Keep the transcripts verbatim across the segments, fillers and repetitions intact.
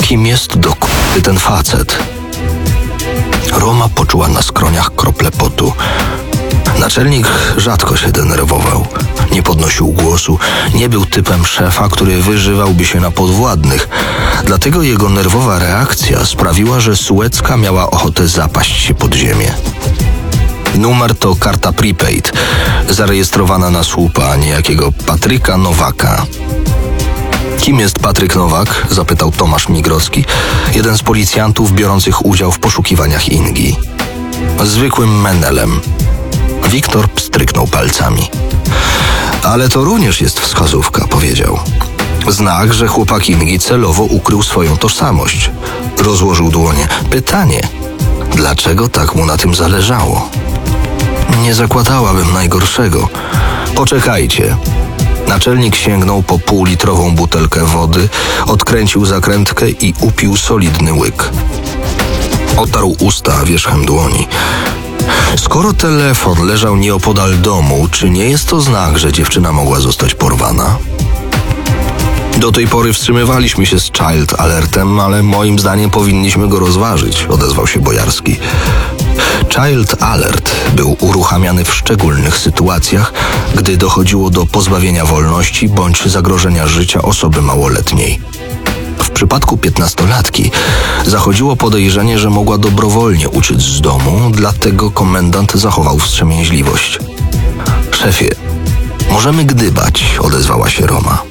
Kim jest do k***y ten facet? Roma poczuła na skroniach krople potu. Naczelnik rzadko się denerwował. Nie podnosił głosu, nie był typem szefa, który wyżywałby się na podwładnych. Dlatego jego nerwowa reakcja sprawiła, że Sułecka miała ochotę zapaść się pod ziemię. Numer to karta prepaid, zarejestrowana na słupa niejakiego Patryka Nowaka. Kim jest Patryk Nowak? Zapytał Tomasz Migrocki, jeden z policjantów biorących udział w poszukiwaniach Ingi. Zwykłym menelem. Wiktor pstryknął palcami. Ale to również jest wskazówka, powiedział. Znak, że chłopak Ingi celowo ukrył swoją tożsamość. Rozłożył dłonie. Pytanie, dlaczego tak mu na tym zależało? Nie zakładałabym najgorszego. Poczekajcie. Naczelnik sięgnął po półlitrową butelkę wody, odkręcił zakrętkę i upił solidny łyk. Otarł usta wierzchem dłoni. Skoro telefon leżał nieopodal domu, czy nie jest to znak, że dziewczyna mogła zostać porwana? Do tej pory wstrzymywaliśmy się z Child Alertem, ale moim zdaniem powinniśmy go rozważyć, odezwał się Bojarski. Child Alert był uruchamiany w szczególnych sytuacjach, gdy dochodziło do pozbawienia wolności bądź zagrożenia życia osoby małoletniej. W przypadku piętnastolatki zachodziło podejrzenie, że mogła dobrowolnie uciec z domu, dlatego komendant zachował wstrzemięźliwość. Szefie, możemy gdybać, odezwała się Roma.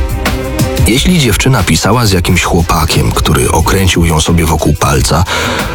Jeśli dziewczyna pisała z jakimś chłopakiem, który okręcił ją sobie wokół palca,